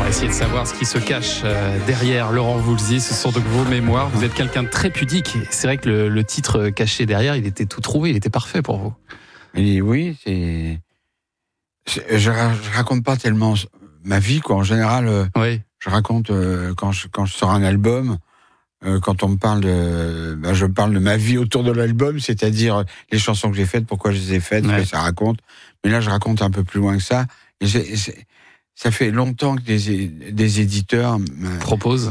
va essayer de savoir ce qui se cache derrière Laurent Voulzy. Ce sont donc vos mémoires. Vous êtes quelqu'un de très pudique. C'est vrai que le titre caché derrière, il était tout trouvé, il était parfait pour vous. Et oui, je raconte pas tellement ma vie, quoi. En général, Oui. je raconte quand je sors un album. Quand on me parle je parle de ma vie autour de l'album, c'est-à-dire les chansons que j'ai faites, pourquoi je les ai faites, ce que ça raconte. Mais là, je raconte un peu plus loin que ça. Et ça fait longtemps que des éditeurs me proposent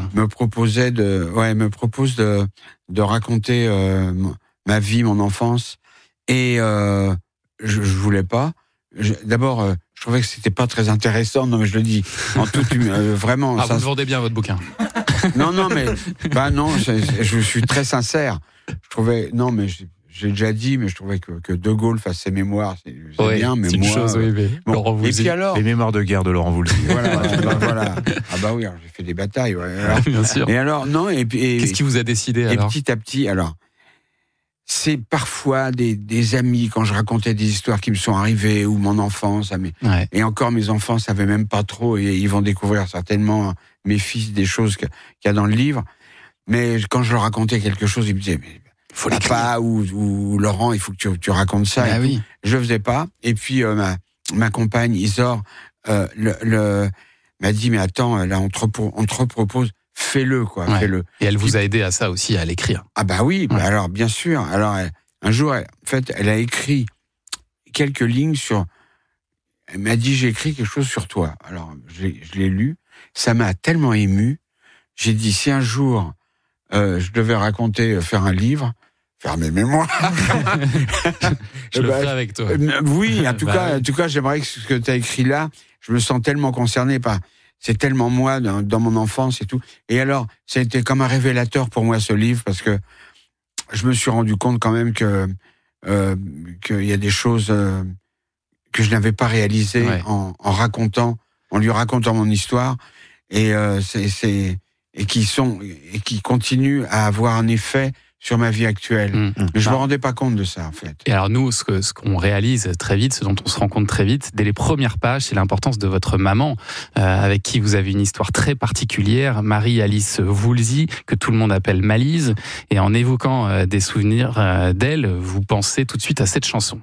de raconter ma vie, mon enfance. Et je voulais pas. D'abord, je trouvais que c'était pas très intéressant. Non, mais je le dis en toute vraiment. Ah, vous vendez bien votre bouquin. Non, mais non, je suis très sincère. Je trouvais mais j'ai déjà dit, mais je trouvais que De Gaulle fasse ses mémoires, c'est bien, mais c'est moi. Une chose, oui, mais Laurent Voulzy. Et puis alors, les mémoires de guerre de Laurent Voulzy. Voilà. Ah bah oui, alors, j'ai fait des batailles. Ouais, alors. Bien sûr. Et alors, non, et qu'est-ce qui vous a décidé alors ? Et petit à petit, alors. C'est parfois des amis, quand je racontais des histoires qui me sont arrivées, ou mon enfance, et encore mes enfants savaient même pas trop, et ils vont découvrir certainement, mes fils, des choses qu'il y a dans le livre. Mais quand je leur racontais quelque chose, ils me disaient, mais faut papa ou Laurent, il faut que tu racontes ça. Ah oui. Je faisais pas. Et puis ma compagne Isor m'a dit, mais attends, là on te propose. Fais-le, quoi, fais-le. Et elle vous a aidé à ça aussi, à l'écrire. Ah bah oui, alors bien sûr. Alors un jour, en fait, elle a écrit quelques lignes elle m'a dit, j'ai écrit quelque chose sur toi. Alors je l'ai lu, ça m'a tellement ému. J'ai dit, si un jour je devais faire un livre, faire mes mémoires. Je le ferai avec toi. Oui, en tout cas, j'aimerais que ce que tu as écrit là, je me sens tellement concerné par. C'est tellement moi dans mon enfance et tout. Et alors, ça a été comme un révélateur pour moi ce livre, parce que je me suis rendu compte quand même qu'il y a des choses que je n'avais pas réalisées en lui racontant mon histoire, et qui continuent à avoir un effet sur ma vie actuelle. Mais je me rendais pas compte de ça, en fait. Et alors nous, ce qu'on réalise très vite, ce dont on se rend compte très vite, dès les premières pages, c'est l'importance de votre maman, avec qui vous avez une histoire très particulière, Marie-Alice Voulzy, que tout le monde appelle Malise. Et en évoquant des souvenirs d'elle, vous pensez tout de suite à cette chanson.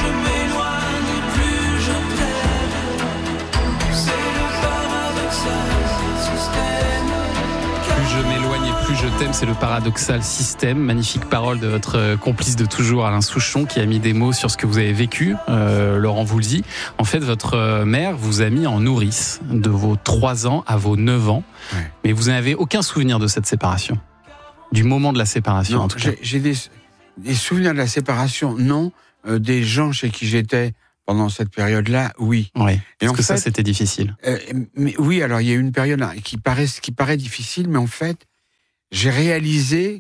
Plus je t'aime, c'est le paradoxal système. Magnifique parole de votre complice de toujours, Alain Souchon, qui a mis des mots sur ce que vous avez vécu, Laurent Voulzy. En fait, votre mère vous a mis en nourrice de vos 3 ans à vos 9 ans. Ouais. Mais vous n'avez aucun souvenir de cette séparation. Du moment de la séparation, en tout cas. J'ai des souvenirs de la séparation, non. Des gens chez qui j'étais pendant cette période-là, oui. Oui, parce que ça, c'était difficile. Mais oui, alors il y a eu une période qui paraît difficile, mais en fait, j'ai réalisé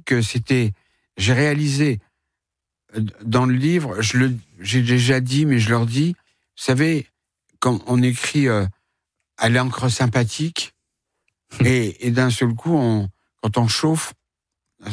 dans le livre, j'ai déjà dit, mais je leur dis, vous savez, quand on écrit à l'encre sympathique, et d'un seul coup, quand on chauffe,